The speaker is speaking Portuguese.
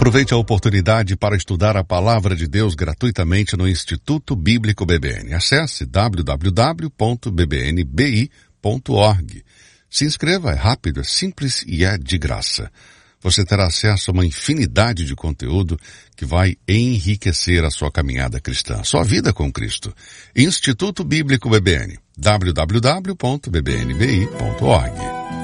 Aproveite a oportunidade para estudar a Palavra de Deus gratuitamente no Instituto Bíblico BBN. Acesse www.bbnbi.org. Se inscreva, é rápido, é simples e é de graça. Você terá acesso a uma infinidade de conteúdo que vai enriquecer a sua caminhada cristã, a sua vida com Cristo. Instituto Bíblico BBN, www.bbnbi.org.